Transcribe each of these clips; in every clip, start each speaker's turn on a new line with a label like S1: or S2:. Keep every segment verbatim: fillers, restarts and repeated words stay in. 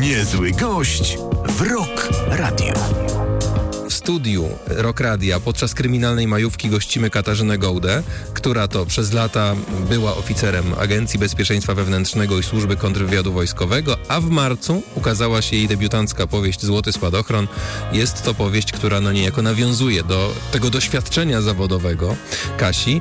S1: Niezły gość w Rock Radio.
S2: W studiu Rock Radia podczas kryminalnej majówki gościmy Katarzynę Gołdę, która to przez lata była oficerem Agencji Bezpieczeństwa Wewnętrznego i Służby Kontrwywiadu Wojskowego, a w marcu ukazała się jej debiutancka powieść Złoty Spadochron. Jest to powieść, która no niejako nawiązuje do tego doświadczenia zawodowego Kasi.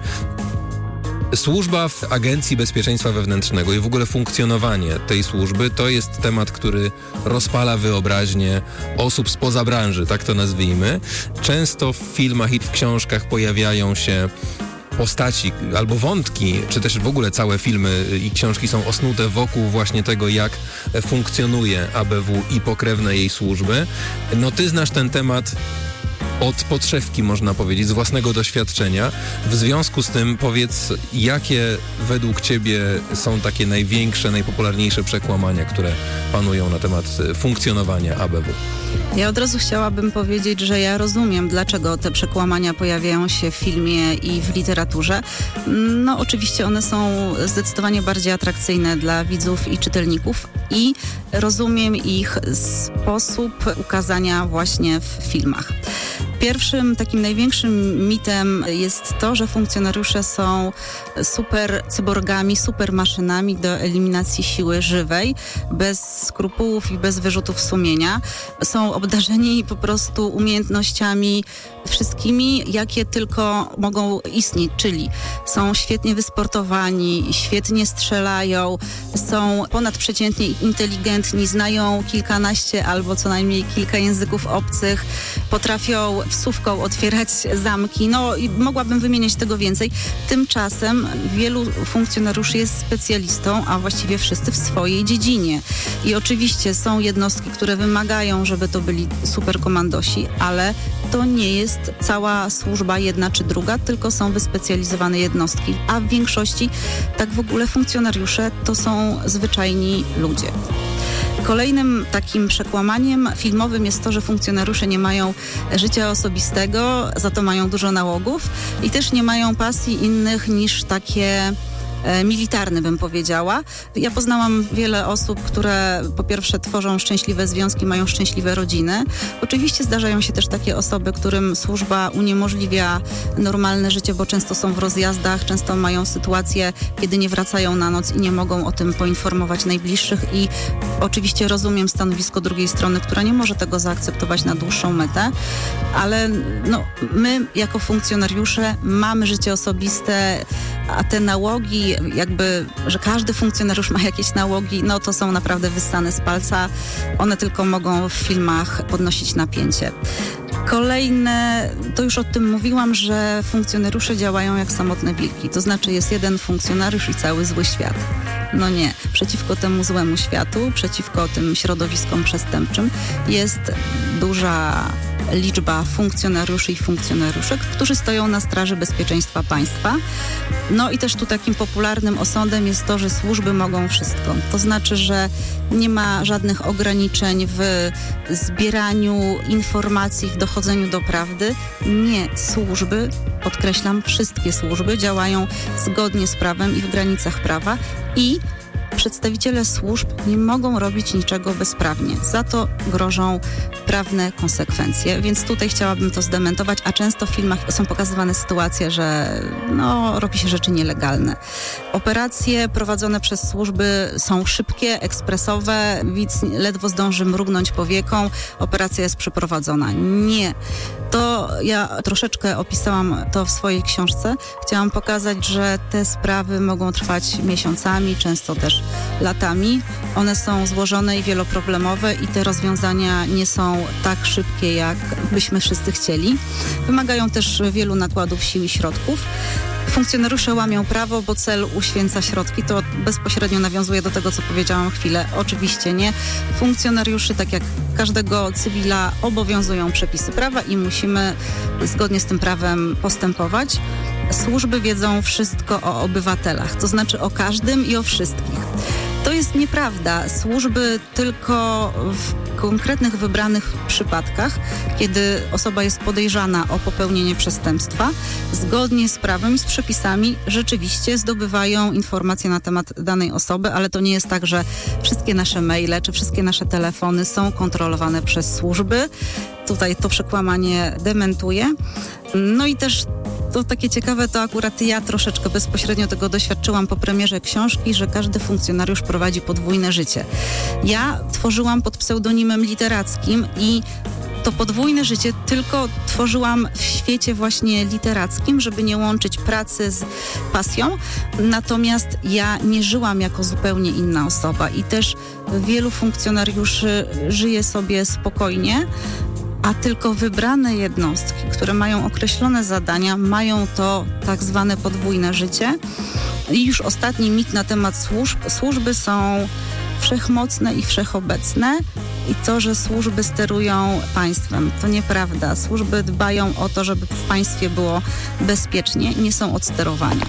S2: Służba w Agencji Bezpieczeństwa Wewnętrznego i w ogóle funkcjonowanie tej służby to jest temat, który rozpala wyobraźnię osób spoza branży, tak to nazwijmy. Często w filmach i w książkach pojawiają się postaci albo wątki, czy też w ogóle całe filmy i książki są osnute wokół właśnie tego, jak funkcjonuje A B W i pokrewne jej służby. No ty znasz ten temat od podszewki, można powiedzieć, z własnego doświadczenia. W związku z tym powiedz, jakie według ciebie są takie największe, najpopularniejsze przekłamania, które panują na temat funkcjonowania A B W?
S3: Ja od razu chciałabym powiedzieć, że ja rozumiem, dlaczego te przekłamania pojawiają się w filmie i w literaturze. No oczywiście one są zdecydowanie bardziej atrakcyjne dla widzów i czytelników i rozumiem ich sposób ukazania właśnie w filmach. Pierwszym, takim największym mitem jest to, że funkcjonariusze są super cyborgami, super maszynami do eliminacji siły żywej, bez skrupułów i bez wyrzutów sumienia. Są obdarzeni po prostu umiejętnościami wszystkimi, jakie tylko mogą istnieć, czyli są świetnie wysportowani, świetnie strzelają, są ponadprzeciętnie inteligentni, znają kilkanaście albo co najmniej kilka języków obcych, potrafią wsówką otwierać zamki, no i mogłabym wymieniać tego więcej. Tymczasem wielu funkcjonariuszy jest specjalistą, a właściwie wszyscy w swojej dziedzinie. I oczywiście są jednostki, które wymagają, żeby to byli superkomandosi, ale to nie jest cała służba jedna czy druga, tylko są wyspecjalizowane jednostki, a w większości tak w ogóle funkcjonariusze to są zwyczajni ludzie. Kolejnym takim przekłamaniem filmowym jest to, że funkcjonariusze nie mają życia osobistego, za to mają dużo nałogów i też nie mają pasji innych niż takie militarny, bym powiedziała. Ja poznałam wiele osób, które po pierwsze tworzą szczęśliwe związki, mają szczęśliwe rodziny. Oczywiście zdarzają się też takie osoby, którym służba uniemożliwia normalne życie, bo często są w rozjazdach, często mają sytuacje, kiedy nie wracają na noc i nie mogą o tym poinformować najbliższych i oczywiście rozumiem stanowisko drugiej strony, która nie może tego zaakceptować na dłuższą metę, ale no, my jako funkcjonariusze mamy życie osobiste, a te nałogi, jakby, że każdy funkcjonariusz ma jakieś nałogi, no to są naprawdę wyssane z palca. One tylko mogą w filmach podnosić napięcie. Kolejne, to już o tym mówiłam, że funkcjonariusze działają jak samotne wilki. To znaczy jest jeden funkcjonariusz i cały zły świat. No nie. Przeciwko temu złemu światu, przeciwko tym środowiskom przestępczym jest duża liczba funkcjonariuszy i funkcjonariuszek, którzy stoją na straży bezpieczeństwa państwa. No i też tu takim popularnym osądem jest to, że służby mogą wszystko. To znaczy, że nie ma żadnych ograniczeń w zbieraniu informacji, w dochodzeniu do prawdy. Nie, służby, podkreślam, wszystkie służby działają zgodnie z prawem i w granicach prawa i przedstawiciele służb nie mogą robić niczego bezprawnie. Za to grożą prawne konsekwencje, więc tutaj chciałabym to zdementować, a często w filmach są pokazywane sytuacje, że no, robi się rzeczy nielegalne. Operacje prowadzone przez służby są szybkie, ekspresowe, widz ledwo zdąży mrugnąć powieką, operacja jest przeprowadzona. Nie. To ja troszeczkę opisałam to w swojej książce. Chciałam pokazać, że te sprawy mogą trwać miesiącami, często też latami. One są złożone i wieloproblemowe i te rozwiązania nie są tak szybkie, jak byśmy wszyscy chcieli. Wymagają też wielu nakładów sił i środków. Funkcjonariusze łamią prawo, bo cel uświęca środki. To bezpośrednio nawiązuje do tego, co powiedziałam chwilę. Oczywiście nie. Funkcjonariuszy, tak jak każdego cywila, obowiązują przepisy prawa i musimy zgodnie z tym prawem postępować. Służby wiedzą wszystko o obywatelach, to znaczy o każdym i o wszystkich. To jest jest nieprawda. Służby tylko w konkretnych wybranych przypadkach, kiedy osoba jest podejrzana o popełnienie przestępstwa, zgodnie z prawem i z przepisami rzeczywiście zdobywają informacje na temat danej osoby, ale to nie jest tak, że wszystkie nasze maile czy wszystkie nasze telefony są kontrolowane przez służby. Tutaj to przekłamanie dementuje. No i też to takie ciekawe, to akurat ja troszeczkę bezpośrednio tego doświadczyłam po premierze książki, że każdy funkcjonariusz prowadzi podwójne życie. Ja tworzyłam pod pseudonimem literackim i to podwójne życie tylko tworzyłam w świecie właśnie literackim, żeby nie łączyć pracy z pasją. Natomiast ja nie żyłam jako zupełnie inna osoba i też wielu funkcjonariuszy żyje sobie spokojnie, a tylko wybrane jednostki, które mają określone zadania, mają to tak zwane podwójne życie. I już ostatni mit na temat służb. Służby są wszechmocne i wszechobecne i to, że służby sterują państwem, to nieprawda. Służby dbają o to, żeby w państwie było bezpiecznie, nie są od sterowania.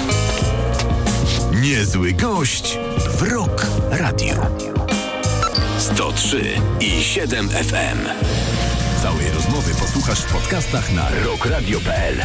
S1: Niezły gość w Rock Radio. sto trzy i siedem F M. Całej rozmowy posłuchasz w podcastach na rock radio kropka p l.